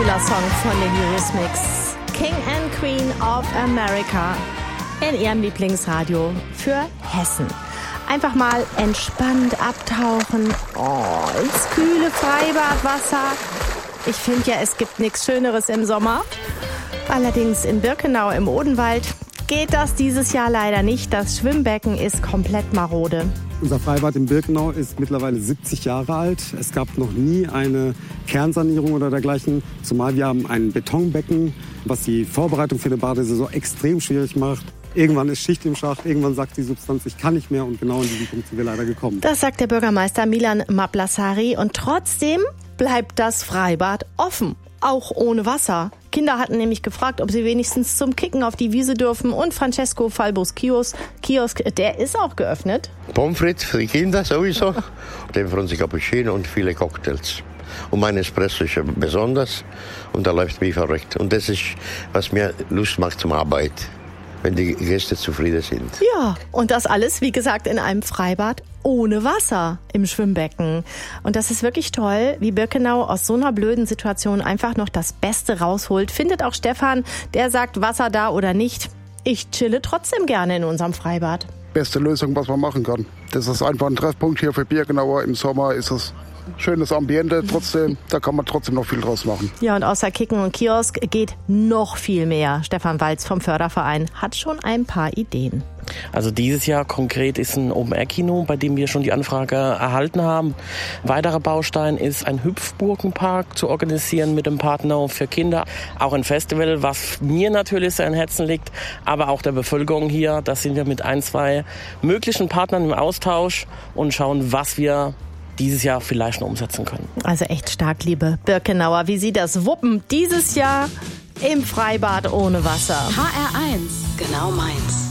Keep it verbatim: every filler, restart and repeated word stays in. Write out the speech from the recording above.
toller Song von den Eurythmics. King and Queen of America in ihrem Lieblingsradio für Hessen. Einfach mal entspannt abtauchen, oh, ins kühle Freibadwasser. Ich finde ja, es gibt nichts Schöneres im Sommer. Allerdings in Birkenau im Odenwald geht das dieses Jahr leider nicht. Das Schwimmbecken ist komplett marode. Unser Freibad in Birkenau ist mittlerweile siebzig Jahre alt. Es gab noch nie eine Kernsanierung oder dergleichen. Zumal wir haben ein Betonbecken, was die Vorbereitung für eine Badesaison extrem schwierig macht. Irgendwann ist Schicht im Schacht, irgendwann sagt die Substanz, ich kann nicht mehr, und genau in diesen Punkt sind wir leider gekommen. Das sagt der Bürgermeister Milan Maplasari, und trotzdem bleibt das Freibad offen, auch ohne Wasser. Kinder hatten nämlich gefragt, ob sie wenigstens zum Kicken auf die Wiese dürfen, und Francesco Falbos Kiosk, Kiosk, der ist auch geöffnet. Pommes frites für die Kinder sowieso, dann freuen sich Cappuccino und viele Cocktails. Und mein Espresso ist besonders, und da läuft wie verrückt. Und das ist, was mir Lust macht zum Arbeit, wenn die Gäste zufrieden sind. Ja, und das alles, wie gesagt, in einem Freibad ohne Wasser im Schwimmbecken. Und das ist wirklich toll, wie Birkenau aus so einer blöden Situation einfach noch das Beste rausholt. Findet auch Stefan, der sagt, Wasser da oder nicht, ich chille trotzdem gerne in unserem Freibad. Beste Lösung, was man machen kann. Das ist einfach ein Treffpunkt hier für Birkenauer. Im Sommer ist es schönes Ambiente, trotzdem, da kann man trotzdem noch viel draus machen. Ja, und außer Kicken und Kiosk geht noch viel mehr. Stefan Walz vom Förderverein hat schon ein paar Ideen. Also dieses Jahr konkret ist ein Open-Air-Kino, bei dem wir schon die Anfrage erhalten haben. Ein weiterer Baustein ist ein Hüpfburgenpark zu organisieren mit dem Partner für Kinder. Auch ein Festival, was mir natürlich sehr am Herzen liegt, aber auch der Bevölkerung hier. Da sind wir mit ein, zwei möglichen Partnern im Austausch und schauen, was wir dieses Jahr vielleicht noch umsetzen können. Also echt stark, liebe Birkenauer, wie Sie das wuppen dieses Jahr im Freibad ohne Wasser. H R eins, genau meins.